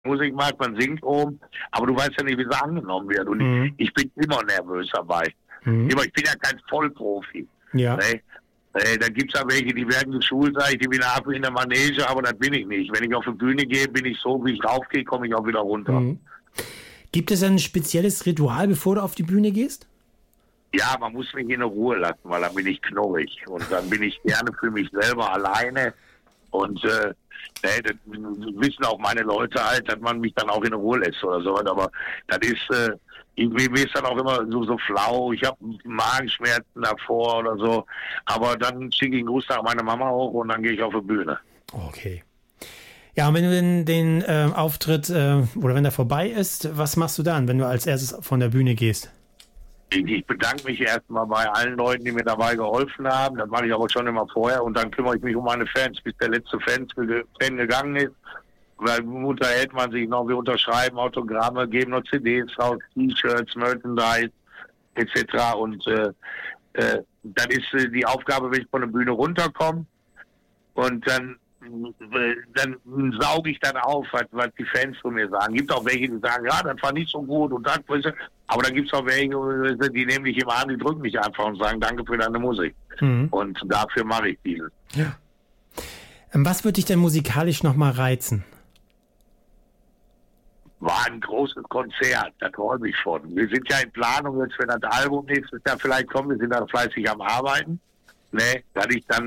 Musik macht, man singt oben, aber du weißt ja nicht, wie sie angenommen wird. Und ich bin immer nervös dabei. Immer, ich bin ja kein Vollprofi. Ja. Ne? Da gibt es ja welche, die werden geschult, sag ich, die bin ab in der Manege, aber das bin ich nicht. Wenn ich auf die Bühne gehe, bin ich so, wie ich raufgehe, komme ich auch wieder runter. Gibt es ein spezielles Ritual, bevor du auf die Bühne gehst? Ja, man muss mich in Ruhe lassen, weil dann bin ich knurrig. Und dann bin ich gerne für mich selber alleine. Und das wissen auch meine Leute halt, dass man mich dann auch in Ruhe lässt oder so. Aber das ist, mir ist dann auch immer so flau. Ich habe Magenschmerzen davor oder so. Aber dann schicke ich einen Gruß nach meiner Mama hoch und dann gehe ich auf die Bühne. Okay. Ja, und wenn du den Auftritt oder wenn der vorbei ist, was machst du dann, wenn du als erstes von der Bühne gehst? Ich bedanke mich erstmal bei allen Leuten, die mir dabei geholfen haben. Das mache ich aber schon immer vorher. Und dann kümmere ich mich um meine Fans, bis der letzte Fan gegangen ist. Weil unterhält man sich noch, wir unterschreiben Autogramme, geben noch CDs raus, T-Shirts, Merchandise etc. Und dann ist die Aufgabe, wenn ich von der Bühne runterkomme und dann sauge ich dann auf, was die Fans von mir sagen. Gibt auch welche, die sagen, ja, das war nicht so gut und das, aber dann gibt es auch welche, die nehmen mich immer an, die drücken mich einfach und sagen, danke für deine Musik. Und dafür mache ich dieses. Ja. Was würde dich denn musikalisch nochmal reizen? War ein großes Konzert, da träume ich von. Wir sind ja in Planung jetzt, wenn das Album nächstes Jahr vielleicht kommt, wir sind da fleißig am Arbeiten. Ne, dass ich dann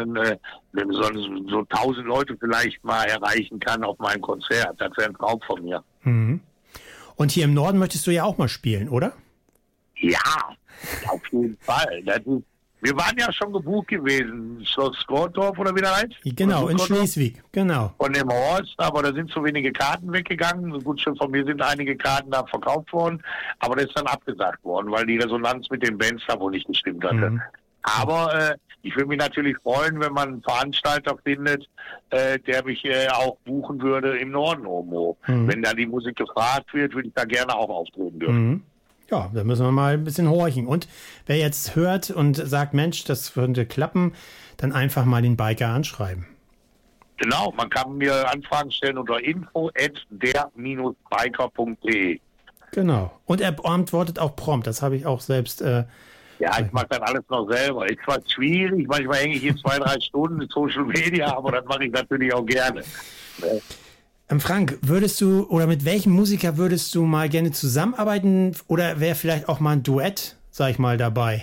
so 1000 Leute vielleicht mal erreichen kann auf meinem Konzert. Das wäre ein Traum von mir. Und hier im Norden möchtest du ja auch mal spielen, oder? Ja, auf jeden Fall. Wir waren ja schon gebucht gewesen. Schloss Skordorf oder wie der heißt? Genau, in Schleswig, genau. Von dem Horst, aber da sind so wenige Karten weggegangen. Gut, schon von mir sind einige Karten da verkauft worden, aber das ist dann abgesagt worden, weil die Resonanz mit den Bands da wohl nicht gestimmt hatte. Aber ich würde mich natürlich freuen, wenn man einen Veranstalter findet, der mich auch buchen würde im Norden oben. Wenn da die Musik gefragt wird, würde ich da gerne auch auftreten dürfen. Ja, da müssen wir mal ein bisschen horchen. Und wer jetzt hört und sagt, Mensch, das könnte klappen, dann einfach mal den Biker anschreiben. Genau, man kann mir Anfragen stellen unter info@der-biker.de. Genau. Und er antwortet auch prompt. Das habe ich auch selbst. Ja, ich mache dann alles noch selber. Ist zwar schwierig, manchmal hänge ich hier 2-3 Stunden mit Social Media, aber das mache ich natürlich auch gerne. Frank, würdest du oder mit welchem Musiker würdest du mal gerne zusammenarbeiten oder wäre vielleicht auch mal ein Duett, sag ich mal, dabei?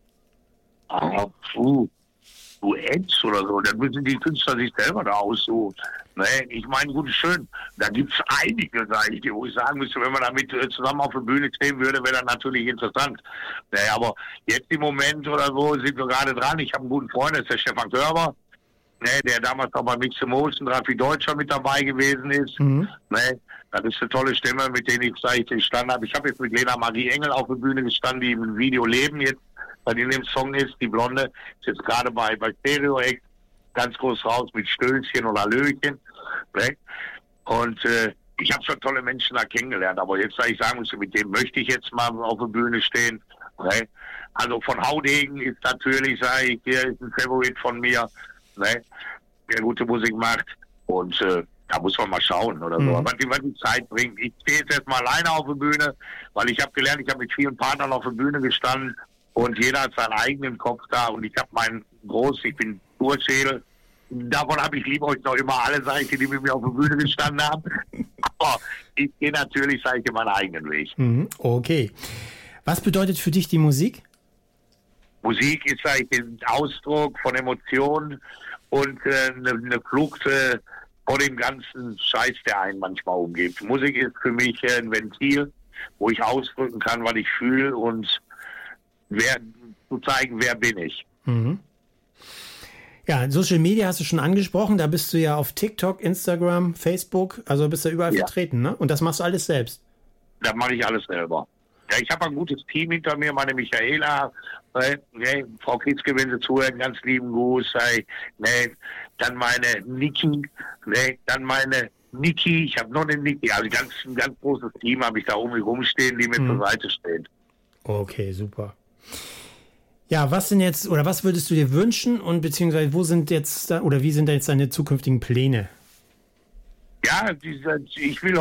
Duets oder so, dann müssen die Künstler sich selber da aussuchen. Ne? Ich meine, gut, schön, da gibt es einige, sage ich dir, wo ich sagen müsste, wenn man damit zusammen auf der Bühne stehen würde, wäre das natürlich interessant. Ne, aber jetzt im Moment oder so sind wir gerade dran. Ich habe einen guten Freund, das ist der Stefan Körber, ne, der damals auch bei Mix Emotion, wie Deutscher mit dabei gewesen ist. Ne? Das ist eine tolle Stimme, mit der ich gestanden habe. Ich habe jetzt mit Lena Marie Engel auf der Bühne gestanden, die im Video Leben jetzt, weil die in dem Song ist, die Blonde, ist jetzt gerade bei Stereo X ganz groß raus mit Stößchen oder Löchen. Ne? Und ich habe schon tolle Menschen da kennengelernt, aber jetzt, da ich sagen muss, mit dem möchte ich jetzt mal auf der Bühne stehen. Ne? Also von Haudegen ist natürlich, sage ich, der ist ein Favorit von mir, ne? Der gute Musik macht. Und da muss man mal schauen oder so. Was die Zeit bringt. Ich stehe jetzt erstmal alleine auf der Bühne, weil ich habe gelernt, ich habe mit vielen Partnern auf der Bühne gestanden und jeder hat seinen eigenen Kopf da und ich habe ich bin Urschädel. Davon habe ich lieb euch noch immer alle Seiten, die mit mir auf der Bühne gestanden haben. Aber ich gehe natürlich, sage ich, meinen eigenen Weg. Okay. Was bedeutet für dich die Musik? Musik ist eigentlich ein Ausdruck von Emotionen und eine Flucht vor dem ganzen Scheiß, der einen manchmal umgibt. Musik ist für mich ein Ventil, wo ich ausdrücken kann, was ich fühle und zu zeigen, wer bin ich. Ja, Social Media hast du schon angesprochen, da bist du ja auf TikTok, Instagram, Facebook, also bist du überall vertreten, ne? Und das machst du alles selbst? Das mache ich alles selber. Ja, ich habe ein gutes Team hinter mir, meine Michaela, Frau Kitzke, wenn sie zuhören, ganz lieben Gruß, dann meine Niki, dann meine Niki, ich habe noch eine Niki, also ein ganz großes Team habe ich da um mich rumstehen, die mir zur Seite stehen. Okay, super. Ja, was würdest du dir wünschen und beziehungsweise wie sind da jetzt deine zukünftigen Pläne? Ja, ich will